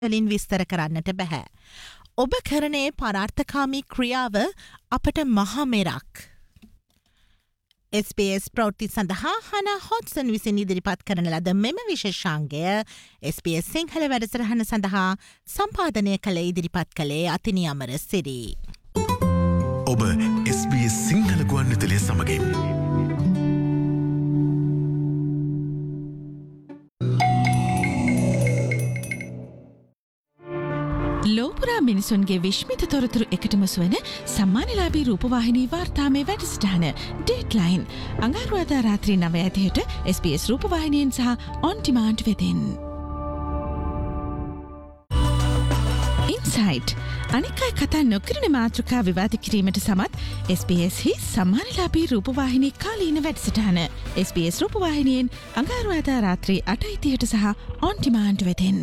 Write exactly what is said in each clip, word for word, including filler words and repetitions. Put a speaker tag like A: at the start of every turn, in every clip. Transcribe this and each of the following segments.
A: වලින් විස්තර කරන්නට බෑ. ඔබ කරනේ පරාර්ථකාමී ක්‍රියාව අපට මහා මෙරක්. S B S ප්‍රවෘත්ති සඳහා හනා හොට්සන් විසින් ඉදිරිපත් කරන ලද මෙම විශේෂාංගය S B S සිංහල වැඩසටහන සඳහා සම්පාදනය කළ ඉදිරිපත් කළේ අතිනි අමරසිරි.
B: ඔබ S B S සිංහල ගුවන්විදුලිය සමගින්
C: ලෝපුරා මිනිසුන්ගේ විශ්මිත තොරතුරු එකටමස් වන සම්මානලාභී රූපවාහිනී වාර්තාමය වැඩසටහන ඩේට්ලයින් අඟහරුවාදා රාත්‍රී නවය ඇතියට S B S රූපවාහිනියෙන් සහ ඔන් ඩිමාන්ඩ් වෙතින්. ඉන්සයිට් අනික් අය කතා නොකරන මාතෘකා විවාද කිරීමට සමත් S B S හි සම්මානලාභී රූපවාහිනී කාලීන වැඩසටහන S B S රූපවාහිනියෙන් අඟහරුවාදා රාත්‍රී අටයි තිහට සහ ඔන් ඩිමාන්ඩ් වෙතින්.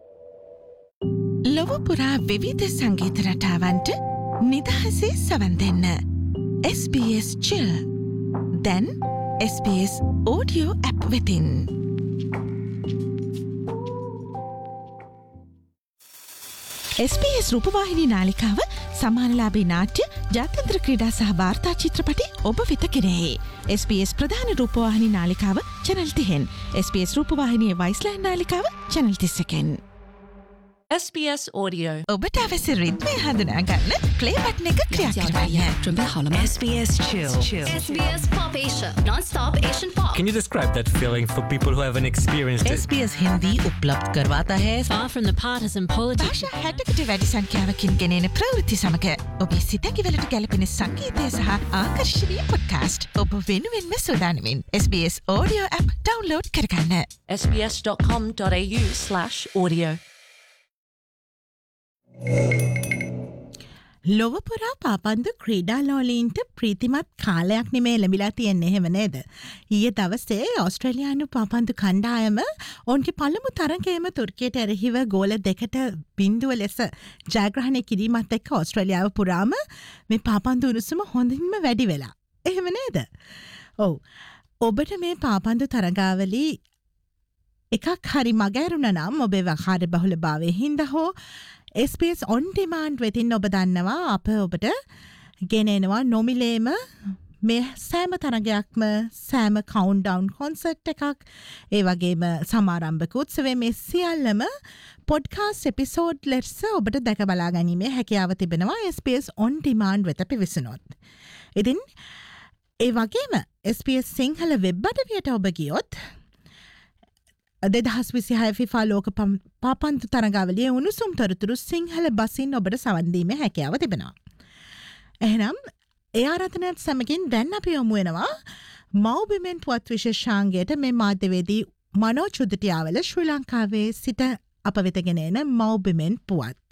C: ලොව පුරා විවිධ සංගීත රටාවන්ට නිදහසේ සවන් දෙන්න. S B S Chill. දැන් S B S Audio app වෙතින්. S B S රූපවාහිනී නාලිකාව සම්මානලාභී නාට්‍ය, ජාත්‍යන්තර ක්‍රීඩා සහ වාර්තා චිත්‍රපටි ඔබ වෙත කෙරෙහි. S B S ප්‍රධාන රූපවාහිනී නාලිකාව channel තිහෙන්. S B S රූපවාහිනියේ වයිස්ලෑන්ඩ් නාලිකාව channel තිස්සකෙන්.
D: S B S Audio.
C: ඔබට අවශ්‍ය රිද්මය හඳුනා ගන්න ප්ලේ බටන් එක ක්‍රියා කරන්න.
E: S B S Chill. Chill.
F: S B S Pop Asia. Non-stop Asian pop.
G: Can you describe that feeling for people who haven't experienced it?
E: S B S Hindi उपलब्ध करवाता है.
F: Far from the partisan politics.
C: භාෂා හැටකට වැඩි සංඛ්‍යාවකින් ගෙනෙන ප්‍රවෘත්ති සමග ඔබේ සිතැඟිවලට ගැලපෙන සංගීතය සහ ආකර්ශනීය පොඩ්කාස්ට් ඔබ වෙනුවෙන්ම සූදානමින් S B S Audio app download කරගන්න.
D: S B S dot com dot A U slash audio.
A: ලොවපුරා පාපන්දු ක්‍රීඩාලෝලීන්ට ප්‍රීතිමත් කාලයක් නෙමේ ලැබිලා තියෙන්නේ එහෙම නේද? ඊයේ දවසේ ඕස්ට්‍රේලියානු පාපන්දු කණ්ඩායම ඔවුන්ගේ පළමු තරගයේම තුර්කියට එරෙහිව ගෝල දෙකට බිංදුව ලෙස ජයග්‍රහණය කිරීමත් එක්ක ඕස්ට්‍රේලියාව පුරාම මේ පාපන්දු උණුසුම හොඳින්ම වැඩි වෙලා. එහෙම නේද? ඔව්. ඔබට මේ පාපන්දු තරගාවලි එකක් හරි මගහැරුණා නම් ඔබේ වහාර බහුලභාවය හින්දා හෝ S B S on demand වෙතින් ඔබ දන්නවා අප ඔබට ගෙනෙනවා නොමිලේම මේ සෑම තරගයක්ම සෑම කවුන්ට්ඩවුන් කොන්සර්ට් එකක් ඒ වගේම සමාරම්භක උත්සවය මේ සියල්ලම පොඩ්කාස්ට් එපිසෝඩ් ලෙස ඔබට දැක බලා ගැනීමේ හැකියාව තිබෙනවා S B S on demand වෙත පිවිසුනොත්. ඉතින් ඒ වගේම S B S Sinhala web අඩවියට ඔබ ගියොත් දෙදහස් විසිහය ෆිෆා ලෝක පාපන්දු තරගාවලියේ උණුසුම් තොරතුරු සිංහල බසින් ඔබට සවන් දීමේ හැකියාව තිබෙනවා. එහෙනම් ඒ ආරාධනාවත් සමගින් දැන් අපි යමු වෙනවා මව්බිමෙන් පුවත් විශේෂාංගයට මේ මාධ්‍යවේදී මනෝ චුදිටියාවල ශ්‍රී ලංකාවේ සිට අප වෙත ගෙන එන මව්බිමෙන් පුවත්.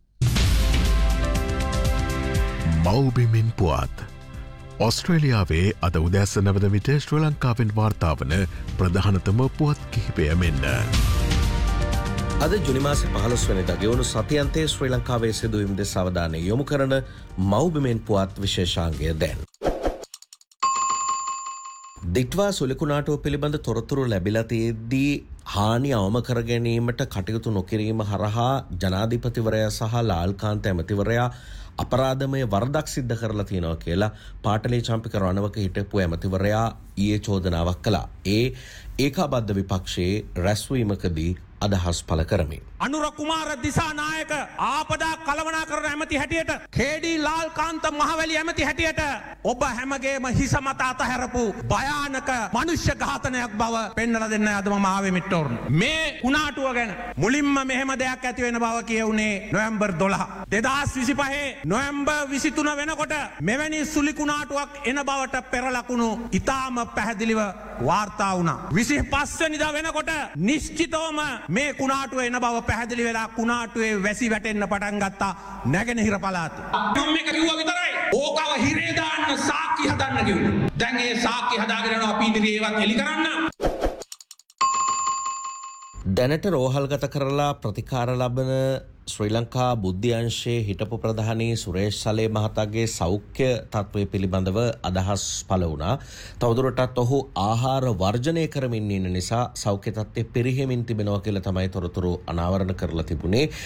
B: මව්බිමෙන් පුවත් ඔස්ට්‍රේලියාවේ අද උදැස්ස නවද විට ශ්‍රී ලංකාවෙන් වාර්තාාවන ප්‍රධානතම පුවත් කිහිපය මෙන්න.
H: අද ජුනිමාස පහළොස් වනිදා ගෙවුණු සතියන්තයේ ශ්‍රී ලංකාවේ සිදුවීම් දෙස අවධානය යොමු කරන මව්බිමෙන් පුවත් විශේෂාංගය දැන්. දිට්වා සුලිකුණාටුව පිළිබඳ තොරතුරු ලැබිලා තියෙද්දී හානි අවම කර ගැනීමට කටයුතු නොකිරීම හරහා ජනාධිපතිවරයා සහ ලාල්කාන්ත ඇමතිවරයා අපරාධමය වරදක් සිද්ධ කරලා තියෙනවා කියලා පාටලී චම්පික රණවක හිටපු ඇමතිවරයා ඊයේ චෝදනාවක් කළා. ඒ ඒකාබද්ධ විපක්ෂයේ රැස්වීමකදී අදහස් පළ කරමින්.
I: අනුර කුමාර දිසානායක ආපදා කළමනාකරන ඇමති හැටියට කේඩී ලාල්කාන්ත මහවැලි ඇමති හැටියට ඔබ හැමගේම හිස මත අතහැරපු භයානක මනුෂ්‍ය ඝාතනයක් බව පෙන්වලා දෙන්න අද මම ආවේ මිට්ටෝර්න. මේ කුණාටුව ගැන මුලින්ම මෙහෙම දෙයක් ඇති වෙන බව කියුනේ නොවැම්බර් දොළහ. දෙදහස් විසිපහේ නොවැම්බර් විසිතුන වෙනකොට මෙවැනි සුලි කුණාටුවක් එන බවට පෙර ලකුණු ඉතාම පැහැදිලිව වාර්තා වුණා. විසිපස් වෙනිදා වෙනකොට නිශ්චිතවම මේ කුණාටුව එන බව පැහැදිලි වෙලා කුණාටුවේ වැසි වැටෙන්න පටන් ගත්තා නැගෙනහිර පළාතේ. මම මේක කිව්වා විතරයි. ඕකව හිරේ දාන්න සාක්කි හදන්න කිව්වා. දැන් ඒ සාක්කි හදාගෙන යනවා අපි ඉදිරියේ ඒවත් එලි කරන්න.
H: දැනට රෝහල්ගත කරලා ප්‍රතිකාර ලබන ශ්‍රී ලංකා බුද්ධ්‍යංශයේ හිටපු ප්‍රධානී සුරේෂ් සලේ මහතාගේ සෞඛ්‍ය තත්ත්වය පිළිබඳව අදහස් පළ වුණා. තවදුරටත් ඔහු ආහාර වර්ජනය කරමින් ඉන්න නිසා සෞඛ්‍ය තත්ත්වය පිරිහෙමින් තිබෙනවා කියලා තමයි තොරතුරු අනාවරණ කරලා තිබුණේ.